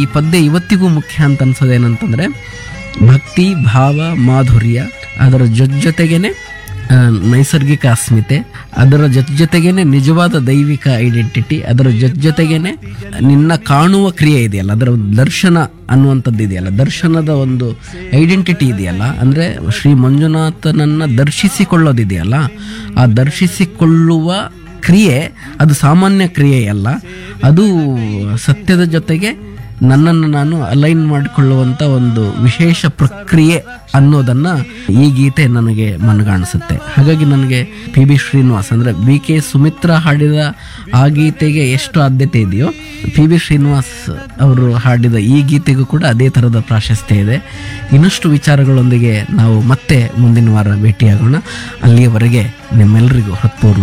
ಪದ್ಯ ಇವತ್ತಿಗೂ ಮುಖ್ಯ ಅಂತ ಅನ್ಸೋದೇನಂತಂದ್ರೆ ಭಕ್ತಿ ಭಾವ ಮಾಧುರ್ಯ, ಅದರ ಜೊತೆಗೇನೆ ನೈಸರ್ಗಿಕ ಅಸ್ಮಿತೆ, ಅದರ ಜೊತೆಗೇನೆ ನಿಜವಾದ ದೈವಿಕ ಐಡೆಂಟಿಟಿ, ಅದರ ಜೊತೆಗೇನೆ ನಿನ್ನ ಕಾಣುವ ಕ್ರಿಯೆ ಇದೆಯಲ್ಲ, ಅದರ ದರ್ಶನ ಅನ್ನುವಂಥದ್ದು ಇದೆಯಲ್ಲ, ದರ್ಶನದ ಒಂದು ಐಡೆಂಟಿಟಿ ಇದೆಯಲ್ಲ, ಅಂದರೆ ಶ್ರೀ ಮಂಜುನಾಥನನ್ನು ದರ್ಶಿಸಿಕೊಳ್ಳೋದಿದೆಯಲ್ಲ, ಆ ದರ್ಶಿಸಿಕೊಳ್ಳುವ ಕ್ರಿಯೆ ಅದು ಸಾಮಾನ್ಯ ಕ್ರಿಯೆಯಲ್ಲ, ಅದು ಸತ್ಯದ ಜೊತೆಗೆ ನನ್ನನ್ನು ನಾನು ಅಲೈನ್ ಮಾಡಿಕೊಳ್ಳುವಂಥ ಒಂದು ವಿಶೇಷ ಪ್ರಕ್ರಿಯೆ ಅನ್ನೋದನ್ನು ಈ ಗೀತೆ ನನಗೆ ಮನಗಾಣಿಸುತ್ತೆ. ಹಾಗಾಗಿ ನನಗೆ ಪಿ ಬಿ ಶ್ರೀನಿವಾಸ್ ಅಂದರೆ ಬಿ ಕೆ ಸುಮಿತ್ರಾ ಹಾಡಿದ ಆ ಗೀತೆಗೆ ಎಷ್ಟು ಆದ್ಯತೆ ಇದೆಯೋ, ಪಿ ಬಿ ಶ್ರೀನಿವಾಸ್ ಅವರು ಹಾಡಿದ ಈ ಗೀತೆಗೂ ಕೂಡ ಅದೇ ಥರದ ಪ್ರಾಶಸ್ತ್ಯ ಇದೆ. ಇನ್ನಷ್ಟು ವಿಚಾರಗಳೊಂದಿಗೆ ನಾವು ಮತ್ತೆ ಮುಂದಿನ ವಾರ ಭೇಟಿಯಾಗೋಣ. ಅಲ್ಲಿಯವರೆಗೆ ನಿಮ್ಮೆಲ್ಲರಿಗೂ ಹೃತ್ಪೂರ್ವ